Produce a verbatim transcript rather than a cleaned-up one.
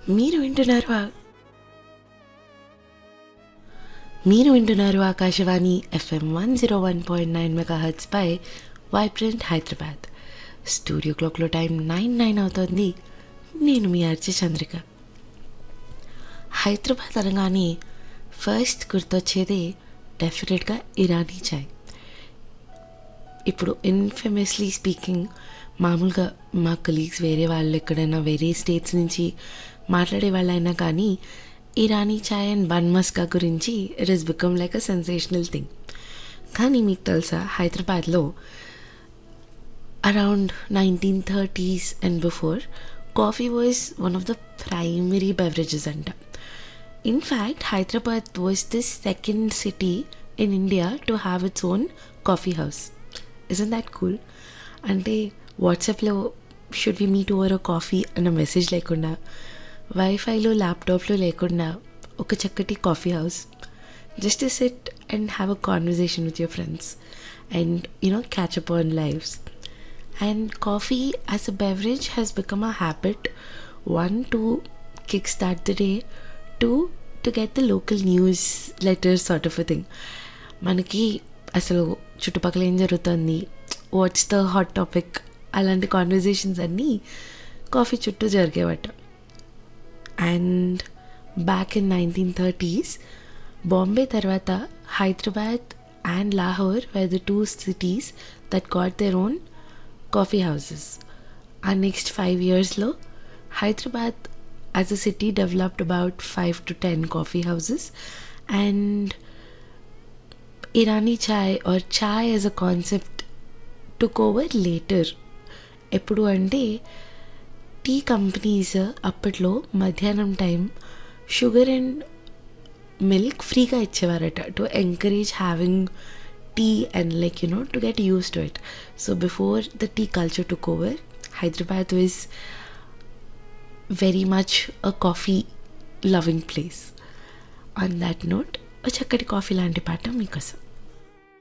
మీరు వింటున్నారు ఆ- మీరు వింటున్నారు Akashvani FM one zero one point nine mega hertz పై వైబ్రెంట్ హైదరాబాద్. స్టూడియో క్లాక్లో టైం నైన్ నైన్ అవుతుంది. నేను మీ ఆర్జే చంద్రిక. హైదరాబాద్ అనగానే ఫస్ట్ గుర్తొచ్చేదే డెఫినెట్గా ఇరానీ చాయ్. ఇప్పుడు ఇన్ఫేమస్లీ స్పీకింగ్, మామూలుగా మా కలీగ్స్ వేరే వాళ్ళు ఎక్కడైనా వేరే స్టేట్స్ నుంచి మాట్లాడే వాళ్ళైనా కానీ ఇరానీ చాయ్ అండ్ బన్ మస్కా గురించి it is become like a sensational thing. కానీ మీకు తెలుసా, హైదరాబాద్లో around nineteen thirties and before coffee was one of the primary beverages అంట. In fact Hyderabad was the second city in India to have its own coffee house. Isn't that cool? అంటే వాట్సాప్లో should we meet over a coffee అన్న message లేకుండా, వైఫైలో ల్యాప్టాప్లో లేకుండా ఒక చక్కటి coffee house, just to SIT and have a conversation with your friends and you know catch up on lives. And coffee as a beverage has become a habit, one to kickstart the day, two to get the local news letters sort of a thing. మనకి అసలు చుట్టుపక్కల ఏం జరుగుతుంది, what's the hot topic, అలాంటి conversations అన్నీ coffee చుట్టూ జరిగేవట. And back in nineteen thirties Bombay తర్వాత Hyderabad and Lahore were the two cities that got their own coffee houses. Our next five years lo Hyderabad as a city developed about five to ten coffee houses, and Irani chai or chai as a concept took over later. ఎప్పుడు అంటే tea companies అప్పట్లో మధ్యాహ్నం time sugar and milk ఫ్రీగా ఇచ్చేవారట to encourage having tea and like you know to get used to it. So before the tea culture took over, Hyderabad was very much a coffee loving place. On that note, a chakkati coffee lanti paata meekosom.